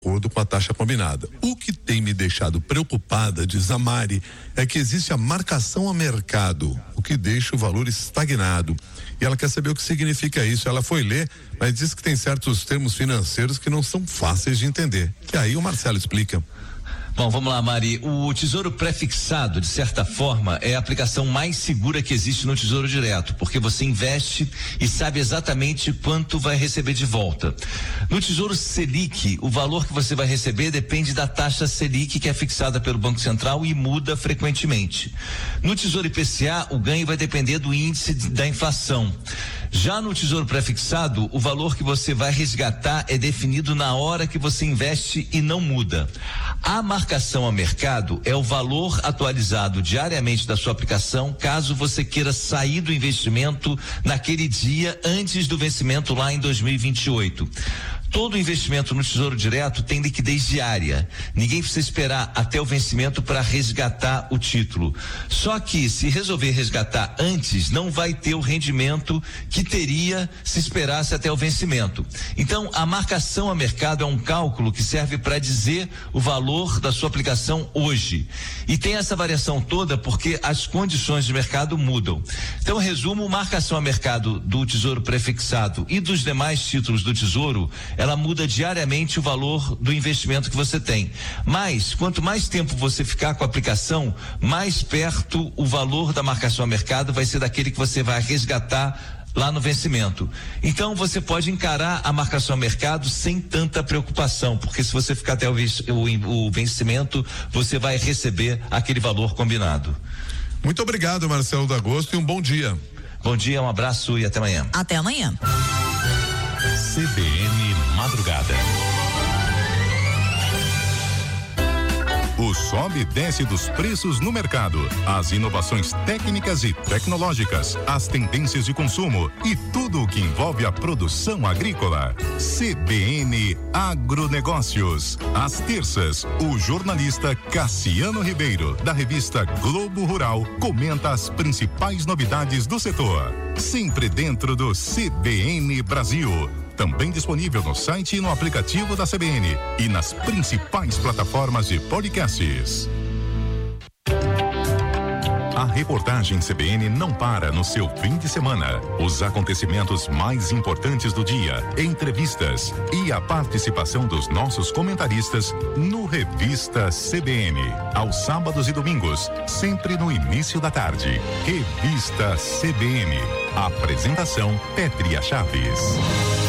acordo com a taxa combinada. O que tem me deixado preocupada, diz a Mari, é que existe a marcação a mercado, o que deixa o valor estagnado. E ela quer saber o que significa isso. Ela foi ler, mas diz que tem certos termos financeiros que não são fáceis de entender. E aí o Marcelo explica. Bom, vamos lá, Mari. O Tesouro Prefixado, de certa forma, é a aplicação mais segura que existe no Tesouro Direto, porque você investe e sabe exatamente quanto vai receber de volta. No Tesouro Selic, o valor que você vai receber depende da taxa Selic, que é fixada pelo Banco Central e muda frequentemente. No Tesouro IPCA, o ganho vai depender do índice da inflação. Já no Tesouro Prefixado, o valor que você vai resgatar é definido na hora que você investe e não muda. A marcação a mercado é o valor atualizado diariamente da sua aplicação, caso você queira sair do investimento naquele dia antes do vencimento lá em 2028. Todo investimento no Tesouro Direto tem liquidez diária. Ninguém precisa esperar até o vencimento para resgatar o título. Só que se resolver resgatar antes, não vai ter o rendimento que teria se esperasse até o vencimento. Então, a marcação a mercado é um cálculo que serve para dizer o valor da sua aplicação hoje. E tem essa variação toda porque as condições de mercado mudam. Então, resumo, marcação a mercado do Tesouro Prefixado e dos demais títulos do Tesouro, ela muda diariamente o valor do investimento que você tem. Mas, quanto mais tempo você ficar com a aplicação, mais perto o valor da marcação a mercado vai ser daquele que você vai resgatar lá no vencimento. Então, você pode encarar a marcação a mercado sem tanta preocupação, porque se você ficar até o vencimento, você vai receber aquele valor combinado. Muito obrigado, Marcelo D'Agosto, e um bom dia. Bom dia, um abraço e até amanhã. Até amanhã. CBN Madrugada. O sobe e desce dos preços no mercado, as inovações técnicas e tecnológicas, as tendências de consumo e tudo o que envolve a produção agrícola. CBN Agronegócios. Às terças, o jornalista Cassiano Ribeiro, da revista Globo Rural, comenta as principais novidades do setor. Sempre dentro do CBN Brasil. Também disponível no site e no aplicativo da CBN e nas principais plataformas de podcasts. A reportagem CBN não para no seu fim de semana. Os acontecimentos mais importantes do dia, entrevistas e a participação dos nossos comentaristas no Revista CBN. Aos sábados e domingos, sempre no início da tarde. Revista CBN. Apresentação Pétria Chaves.